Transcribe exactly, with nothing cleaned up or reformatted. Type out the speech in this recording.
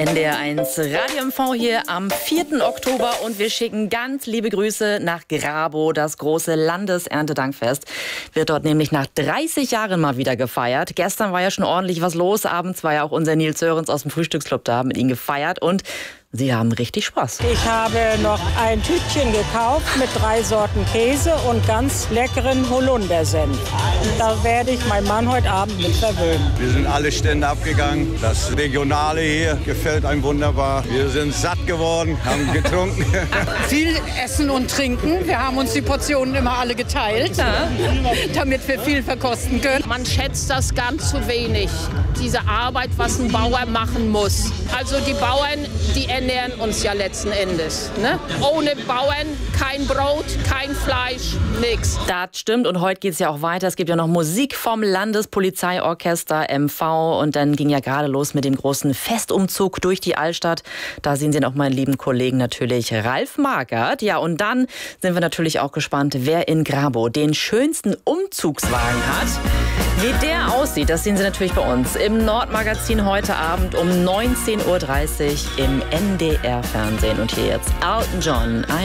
N D R eins Radio M V hier am vierten Oktober und wir schicken ganz liebe Grüße nach Grabow. Das große Landeserntedankfest wird dort nämlich nach dreißig Jahren mal wieder gefeiert. Gestern war ja schon ordentlich was los. Abends war ja auch unser Nils Sörens aus dem Frühstücksclub da, mit ihnen gefeiert und Sie haben richtig Spaß. Ich habe noch ein Tütchen gekauft mit drei Sorten Käse und ganz leckeren Holundersenf. Da werde ich meinen Mann heute Abend mit verwöhnen. Wir sind alle Stände abgegangen. Das Regionale hier gefällt einem wunderbar. Wir sind satt geworden, haben getrunken. Viel Essen und Trinken. Wir haben uns die Portionen immer alle geteilt, ja, damit wir viel verkosten können. Man schätzt das ganz zu wenig, diese Arbeit, was ein Bauer machen muss. Also die Bauern, die ernähren uns ja letzten Endes. Ne? Ohne Bauern kein Brot, kein Fleisch, nichts. Das stimmt und heute geht es ja auch weiter. Es gibt ja noch Musik vom Landespolizeiorchester M V und dann ging ja gerade los mit dem großen Festumzug durch die Altstadt. Da sehen Sie noch meinen lieben Kollegen natürlich Ralf Magert. Ja, und dann sind wir natürlich auch gespannt, wer in Grabow den schönsten Umzugswagen hat. Wie der aussieht, das sehen Sie natürlich bei uns im Nordmagazin heute Abend um neunzehn Uhr dreißig im N D R Fernsehen. Und hier jetzt Elton John.